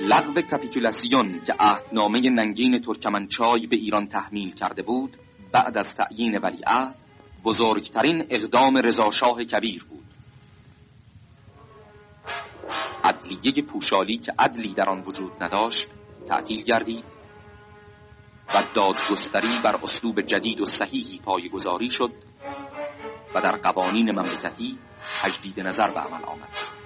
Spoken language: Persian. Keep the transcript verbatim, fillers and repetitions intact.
لغو کاپیتولاسیون که عهدنامه ننگین ترکمنچای به ایران تحمیل کرده بود بعد از تعیین ولیعهد بزرگترین اقدام رضاشاه کبیر بود. عدلیه پوشالی که عدلی در آن وجود نداشت تعطیل گردید و دادگستری بر اسلوب جدید و صحیحی پایه‌گذاری شد و در قوانین مملکتی تجدید نظر به عمل آمد.